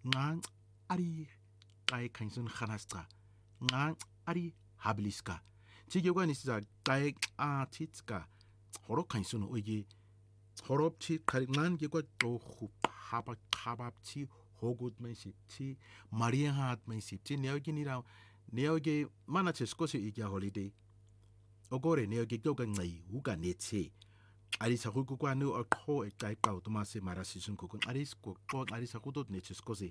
nga ari kai kansun khanasqa nga ari habliska 지교관이 시작 가액 아티츠가 호로 kansun 오기 호롭치 칼난 게고 또 하밥치 호굿만 십치 마리아핫만 십치 네어기니라 네어게 마나체스코스 이기아 홀리데이 오고레 네어게 교가 나이 우가 네체 아리사 후구과누 어코 에까이까 오토마세 마라시순 고군 아리스코 또 아리사 후도 네체스코스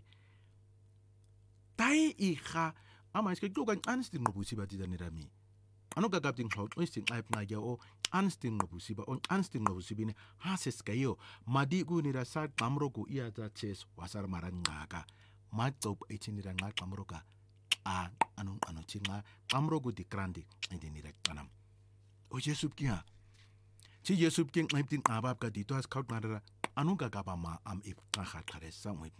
다이 이하 아마스케 교가 안스팅 노부시바디다니라미 ano gagapting hot oisting aip na o ansting no busiba on ansting no busibine hases kayo madi gu nira sa kamro gu iya za ches wasar maran ngaga matop echinira nga kamro ka ano chinga kamro gu dikrandi indi nira kanam o yesup kia chi yesup king aipting abab ka dito as kaut nara ano gagaba ma am ip nga khare samwip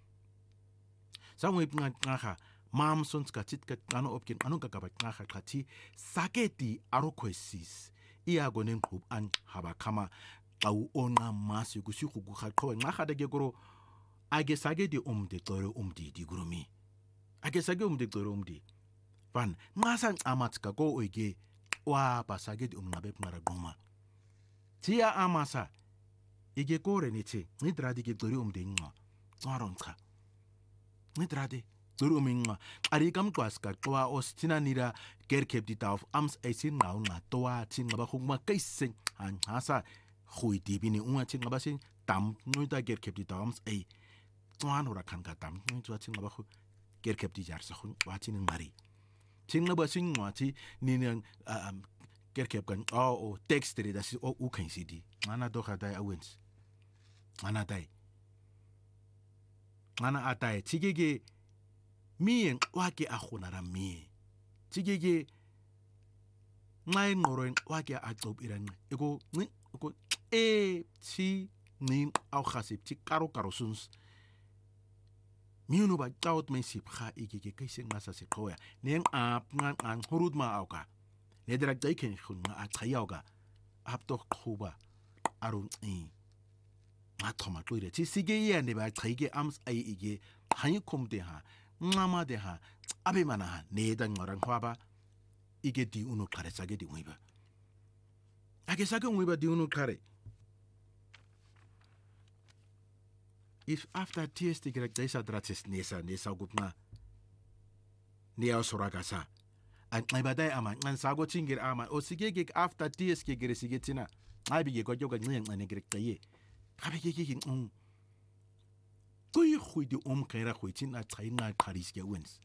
nga Mam sons katit kat ano opkin ano gagabat nga kati saketi arokwesis iagonen klub an habakama au ona masi gusiku gukhato nga khadage goro age sagedi umde toro umdi di gurumi age sage umde toro umdi fan ngasa amatska go oige wa basagedi umnabe ngara tia amasa ige gore niche nidradi ge toro umde nga waronka nidradi Turuminga arikam kwaska toa ostinanira kerkepdita of ams esin nauna toa chingaba hugma kaisen an hasa huitibini unga chingaba sin tam nuita kerkepdita ams ei toan hurakan ka tam nuita chingaba hu kerkepdi jarsa hun wachinin mari chingaba sin wachi ninang kerkep kan o text da si o ukan cd ana do khadai awens ana dai ana atai chigege 미엔 와게 아호나라 미 지게게 나이 노로인 와게 아좁이란 이거 에치님 아우카십치 까로순스 미우노바 짜웃 메시브카 이게게 그생 마사세 코야 냉 앞난 안 호루드마 아우가 네드라 자이켄 훈마 아타야오가 앞도 코바 아룬 이 마토마 또이레 지시게야 네바 자이게 암스 아이 이게 하이콤데하 나마데하 아베마나 네단 거랑 화바 이게 디우노 카레 사게 디우이바 아게 사게 우이바 디우노 카레 if after TST 그렉 데이사 드라체스 네사 굽나 네어 소라가사 안 나이바다이 아마 난 사고 칭길 아마 오시게게 after TST 그레시게티나 아비게 거jo가 냥 나네 그렉 데이 아비게게 Kui huidi kaira huitin na tainga karis ke wins.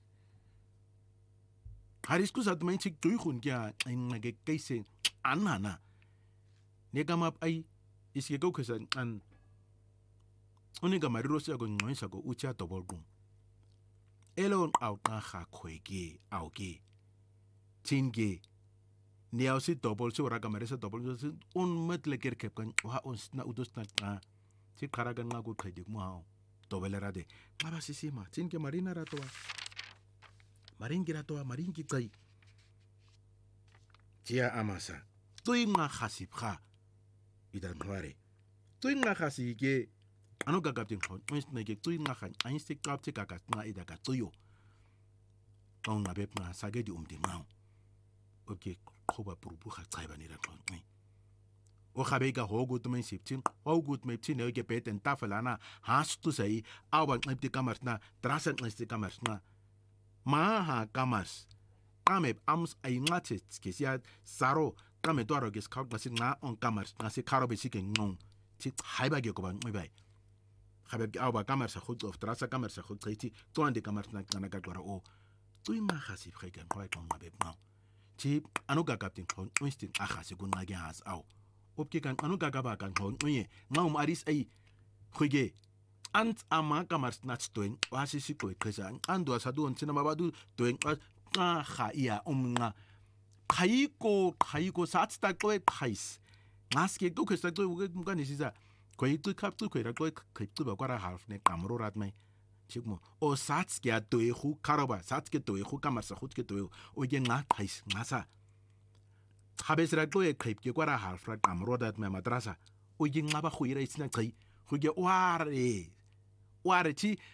Haris ku sat main chik tui hun kya inga ke kaise anana. Negamap ai iske go kesan an uniga marirosi ago ngoisa go ucha tobolgum. Elon out na ha kwege auge. Tinge Niausi dobol si ora gamaresa dobol si un metle kerkep kan wa ons na udos na si karagan nga go kaidik mo hao. Tobelerade mabasisima tinke marina ratoa maringi kai tia amasa tuinga khasibkha idan khware tuinga khasige ano gagaptin khon nege tuinga khan ainstik kapti kakat na idaka tuyo on nabep na sagedi umdimao okay khoba purbu kha tsaibanira khon o khabega hogut men siptin hogut meptin ege beten tafelana hast du sei aber ngebti kamersna drasen ngebti kamersna ma ha kamers kamep ams ai ngate skesia saro kame doaro ges kaut basin na on kamers na se karobe siken non ti haibage ko ban mebai khabeb aber kamers khut of drasa kamers khut triti to ande kamers na kana gagwara o tu ma khasib khegen khoi kon mabeb na ti anuga kaptin kon instin akhasi gun ngage has au opke kan anu gagaba kan hon uye ngam aris ai khuge ant ama kamars nats toen wasi siko kesa ando asadu on sinama badu toen kha ia nga khaiko satsta koe khais ngaske ko kesa to mugan isiza koi tu kap tu koira koi khip tu ba kwara half ne kamro rat mai chikmo o satske to e khu karaba satske to e khu kamarsa khut ke to o ge nga khais ngasa Habesra goe krip ke kwara halfra kamrodat me madrasa o yin ngaba khuira isna kai khuge ware ti